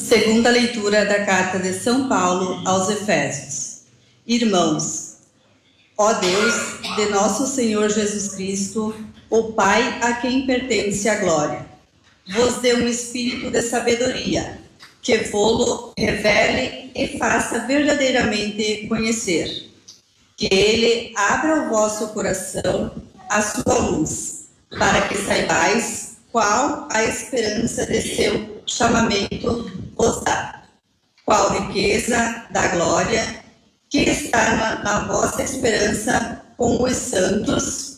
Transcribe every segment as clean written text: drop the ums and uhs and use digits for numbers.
Segunda leitura da carta de São Paulo aos Efésios. Irmãos, ó Deus de nosso Senhor Jesus Cristo, o Pai a quem pertence a glória, vos dê um espírito de sabedoria, que vô-lo revele e faça verdadeiramente conhecer. Que ele abra o vosso coração à sua luz, para que saibais qual a esperança de seu chamamento vos dá, qual riqueza da glória que está na vossa esperança com os santos,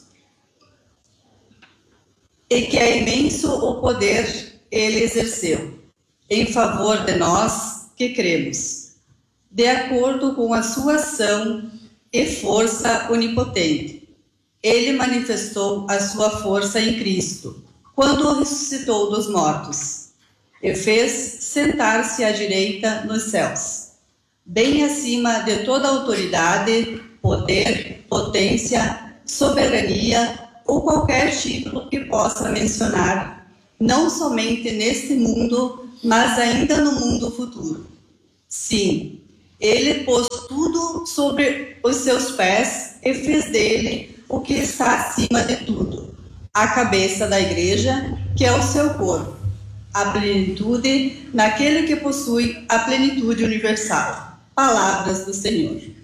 e que é imenso o poder ele exerceu em favor de nós que cremos, de acordo com a sua ação e força onipotente. Ele manifestou a sua força em Cristo, quando o ressuscitou dos mortos, e fez sentar-se à direita nos céus, bem acima de toda autoridade, poder, potência, soberania ou qualquer título que possa mencionar, não somente neste mundo, mas ainda no mundo futuro. Sim, ele pôs tudo sobre os seus pés e fez dele o que está acima de tudo, a cabeça da igreja, que é o seu corpo, a plenitude naquele que possui a plenitude universal. Palavras do Senhor.